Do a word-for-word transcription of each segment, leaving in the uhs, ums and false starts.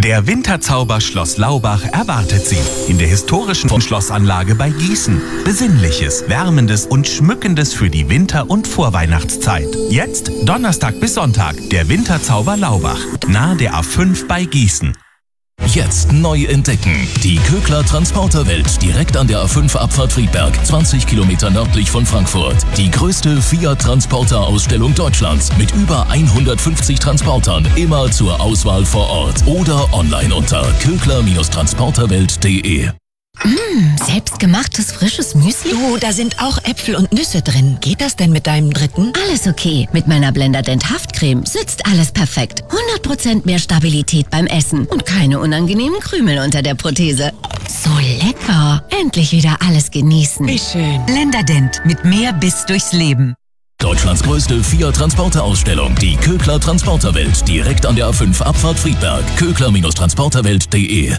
Der Winterzauber Schloss Laubach erwartet Sie in der historischen Schlossanlage bei Gießen. Besinnliches, Wärmendes und Schmückendes für die Winter- und Vorweihnachtszeit. Jetzt Donnerstag bis Sonntag, der Winterzauber Laubach, nahe der A fünf bei Gießen. Jetzt neu entdecken. Die Köckler Transporterwelt direkt an der A fünf Abfahrt Friedberg, zwanzig Kilometer nördlich von Frankfurt. Die größte Fiat-Transporter-Ausstellung Deutschlands mit über hundertfünfzig Transportern, immer zur Auswahl vor Ort oder online unter köckler transporterwelt punkt de. Mmh, selbstgemachtes frisches Müsli? Du, da sind auch Äpfel und Nüsse drin. Geht das denn mit deinem dritten? Alles okay. Mit meiner Blenderdent Haftcreme sitzt alles perfekt. hundert Prozent mehr Stabilität beim Essen und keine unangenehmen Krümel unter der Prothese. So lecker. Endlich wieder alles genießen. Wie schön. Blenderdent mit mehr Biss durchs Leben. Deutschlands größte Fiat-Transporter-Ausstellung, die Köckler Transporterwelt, direkt an der A fünf Abfahrt Friedberg. köckler transporterwelt punkt de.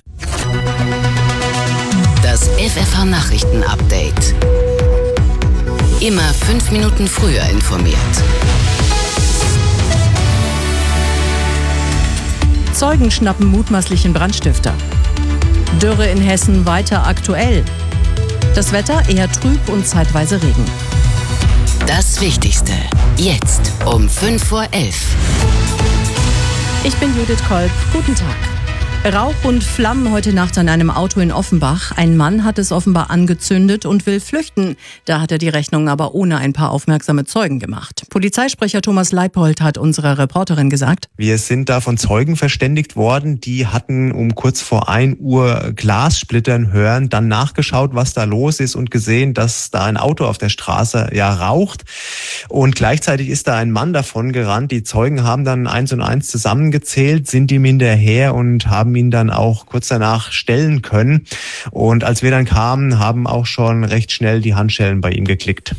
Das F F H-Nachrichten-Update. Immer fünf Minuten früher informiert. Zeugen schnappen mutmaßlichen Brandstifter. Dürre in Hessen weiter aktuell. Das Wetter eher trüb und zeitweise Regen. Das Wichtigste. Jetzt um fünf vor elf. Ich bin Judith Kolb. Guten Tag. Rauch und Flammen heute Nacht an einem Auto in Offenbach. Ein Mann hat es offenbar angezündet und will flüchten. Da hat er die Rechnung aber ohne ein paar aufmerksame Zeugen gemacht. Polizeisprecher Thomas Leipold hat unserer Reporterin gesagt: Wir sind da von Zeugen verständigt worden, die hatten um kurz vor ein Uhr Glassplittern hören, dann nachgeschaut, was da los ist und gesehen, dass da ein Auto auf der Straße ja raucht. Und gleichzeitig ist da ein Mann davon gerannt. Die Zeugen haben dann eins und eins zusammengezählt, sind ihm hinterher und haben ihn dann auch kurz danach stellen können. Und als wir dann kamen, haben auch schon recht schnell die Handschellen bei ihm geklickt.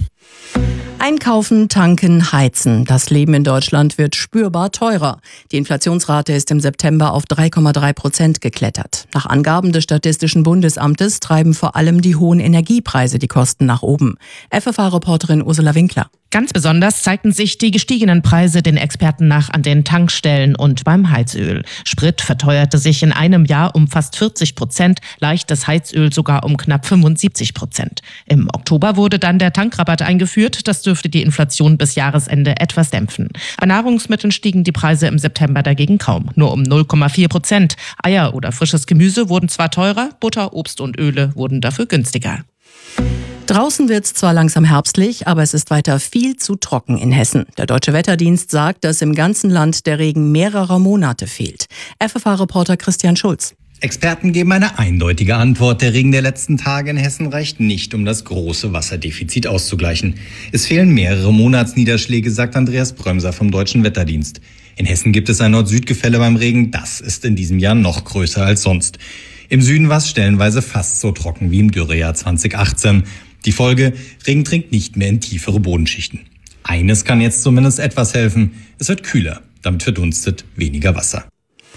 Einkaufen, tanken, heizen. Das Leben in Deutschland wird spürbar teurer. Die Inflationsrate ist im September auf drei Komma drei Prozent geklettert. Nach Angaben des Statistischen Bundesamtes treiben vor allem die hohen Energiepreise die Kosten nach oben. F F H-Reporterin Ursula Winkler. Ganz besonders zeigten sich die gestiegenen Preise den Experten nach an den Tankstellen und beim Heizöl. Sprit verteuerte sich in einem Jahr um fast vierzig Prozent, leichtes Heizöl sogar um knapp fünfundsiebzig Prozent. Im Oktober wurde dann der Tankrabatt eingeführt. Das dürfte die Inflation bis Jahresende etwas dämpfen. Bei Nahrungsmitteln stiegen die Preise im September dagegen kaum, nur um null Komma vier Prozent. Eier oder frisches Gemüse wurden zwar teurer, Butter, Obst und Öle wurden dafür günstiger. Draußen wird es zwar langsam herbstlich, aber es ist weiter viel zu trocken in Hessen. Der Deutsche Wetterdienst sagt, dass im ganzen Land der Regen mehrerer Monate fehlt. F F H-Reporter Christian Schulz. Experten geben eine eindeutige Antwort. Der Regen der letzten Tage in Hessen reicht nicht, um das große Wasserdefizit auszugleichen. Es fehlen mehrere Monatsniederschläge, sagt Andreas Brömser vom Deutschen Wetterdienst. In Hessen gibt es ein Nord-Süd-Gefälle beim Regen. Das ist in diesem Jahr noch größer als sonst. Im Süden war es stellenweise fast so trocken wie im Dürrejahr zwanzig achtzehn. Die Folge: Regen dringt nicht mehr in tiefere Bodenschichten. Eines kann jetzt zumindest etwas helfen: Es wird kühler, damit verdunstet weniger Wasser.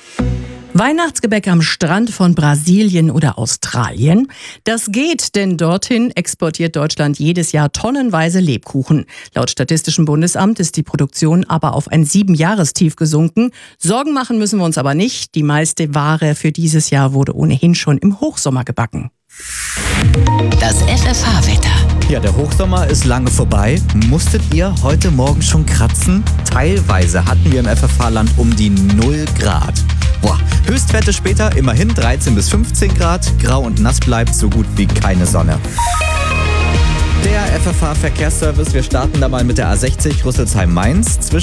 Weihnachtsgebäck am Strand von Brasilien oder Australien? Das geht, denn dorthin exportiert Deutschland jedes Jahr tonnenweise Lebkuchen. Laut Statistischem Bundesamt ist die Produktion aber auf ein Siebenjahrestief gesunken. Sorgen machen müssen wir uns aber nicht. Die meiste Ware für dieses Jahr wurde ohnehin schon im Hochsommer gebacken. Das F F H-Wetter. Ja, der Hochsommer ist lange vorbei. Musstet ihr heute Morgen schon kratzen? Teilweise hatten wir im F F H-Land um die null Grad. Boah, Höchstwerte später immerhin dreizehn bis fünfzehn Grad. Grau und nass bleibt, so gut wie keine Sonne. Der F F H-Verkehrsservice, wir starten da mal mit der A sechzig Rüsselsheim-Mainz. Zwischen